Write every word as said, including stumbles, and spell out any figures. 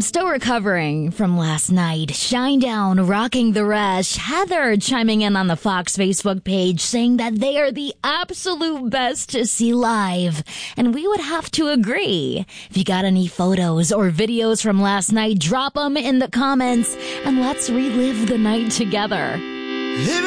still recovering from last night. Shinedown rocking the Rush. Heather chiming in on the Fox Facebook page saying that they are the absolute best to see live. And we would have to agree. If you got any photos or videos from last night, drop them in the comments and let's relive the night together.